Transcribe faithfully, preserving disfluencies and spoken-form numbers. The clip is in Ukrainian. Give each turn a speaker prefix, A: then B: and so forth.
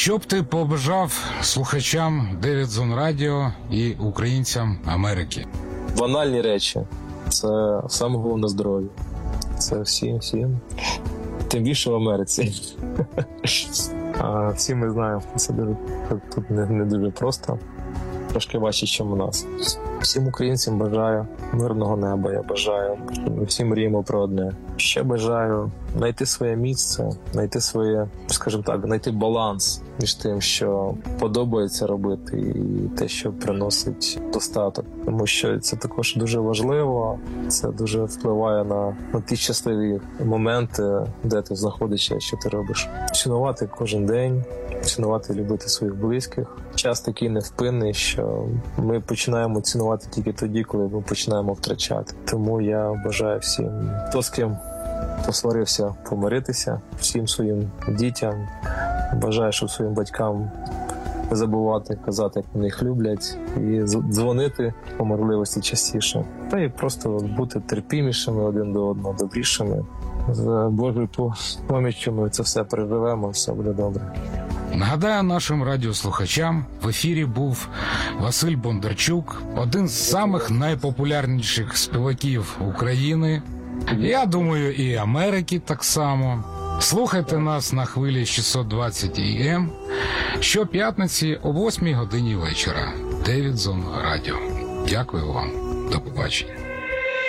A: Що б ти побажав слухачам Davidson Radio і українцям Америки?
B: Банальні речі. Це саме головне здоров'я. Це всім, всім. Тим більше в Америці. А всі ми знаємо, це дуже, тут не, не дуже просто. Трошки важче, ніж у нас. Всім українцям бажаю мирного неба, я бажаю. Ми всі мріємо про одне. Ще бажаю знайти своє місце, знайти своє, скажімо так, знайти баланс між тим, що подобається робити, і те, що приносить достаток. Тому що це також дуже важливо, це дуже впливає на, на ті щасливі моменти, де ти знаходишся, що ти робиш. Цінувати кожен день, цінувати і любити своїх близьких. Час такий невпинний, що ми починаємо цінувати тільки тоді, коли ми починаємо втрачати. Тому я бажаю всім, хто з ким посварився, помиритися, всім своїм дітям. Бажаю, щоб своїм батькам не забувати, казати, як вони їх люблять, і дзвонити по можливості частіше. Та і просто бути терпімішими один до одного, добрішими. З Божою поміччю ми це все переживемо, все буде добре.
A: Нагадаю нашим радіослухачам, в ефірі був Василь Бондарчук, один з самих найпопулярніших співаків України. Я думаю, і Америки так само. Слухайте нас на хвилі шістсот двадцять ей ем щоп'ятниці о восьмій годині вечора. Davidson Radio. Дякую вам. До побачення.